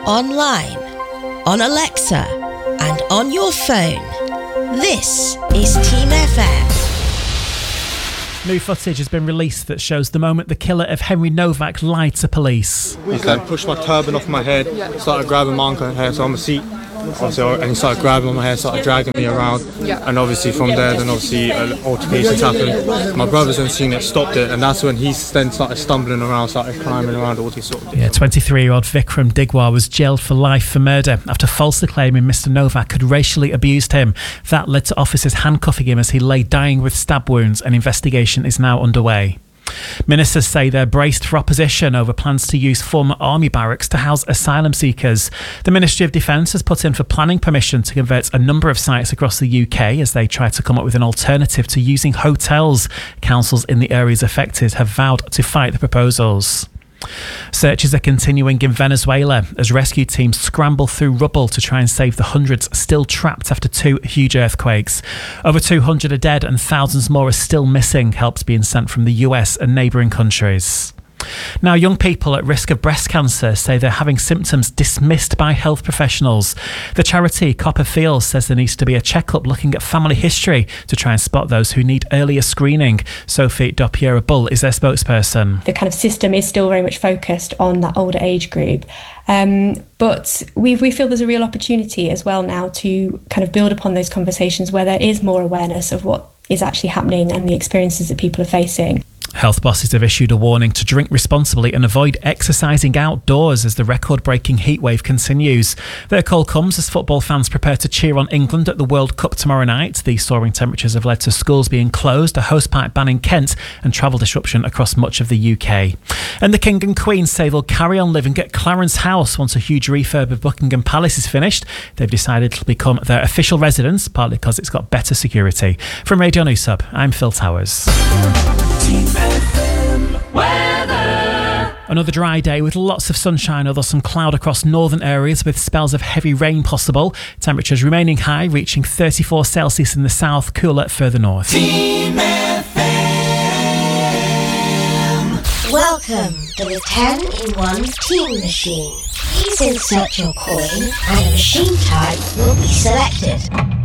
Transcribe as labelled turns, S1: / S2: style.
S1: online, on Alexa, and on your phone. This is Team FM.
S2: New footage has been released that shows the moment the killer of Henry Novak lied to police.
S3: He then pushed my turban off my head, started grabbing my uncle hair, so I'm a seat. Obviously, and he started grabbing my hair, started dragging me around, and obviously from there, then obviously altercations happened. My brothers then seen it, stopped it, and that's when he then started stumbling around, started climbing around, all these sort of things.
S2: 23-year-old Vikram Digwar was jailed for life for murder after falsely claiming Mr Novak had racially abused him. That led to officers handcuffing him as he lay dying with stab wounds. An investigation is now underway. Ministers say they're braced for opposition over plans to use former army barracks to house asylum seekers. The Ministry of Defence has put in for planning permission to convert a number of sites across the UK as they try to come up with an alternative to using hotels. Councils in the areas affected have vowed to fight the proposals. Searches are continuing in Venezuela as rescue teams scramble through rubble to try and save the hundreds still trapped after two huge earthquakes. Over 200 are dead and thousands more are still missing, help's being sent from the US and neighbouring countries. Now, young people at risk of breast cancer say they're having symptoms dismissed by health professionals. The charity Copperfield says there needs to be a checkup looking at family history to try and spot those who need earlier screening. Sophie Dopiera-Bull is their spokesperson.
S4: The kind of system is still very much focused on that older age group. But we feel there's a real opportunity as well now to kind of build upon those conversations where there is more awareness of what is actually happening and the experiences that people are facing.
S2: Health bosses have issued a warning to drink responsibly and avoid exercising outdoors as the record-breaking heatwave continues. Their call comes as football fans prepare to cheer on England at the World Cup tomorrow night. The soaring temperatures have led to schools being closed, a hosepipe ban in Kent and travel disruption across much of the UK. And the King and Queen say they'll carry on living at Clarence House once a huge refurb of Buckingham Palace is finished. They've decided it'll become their official residence, partly because it's got better security. From Radio News Hub, I'm Phil Towers. Another dry day with lots of sunshine, although some cloud across northern areas with spells of heavy rain possible. Temperatures remaining high, reaching 34 Celsius in the south, cooler further north.
S1: Team FM. Welcome to the 10-in-1 Team Machine. Please insert your coin and a machine type will be selected.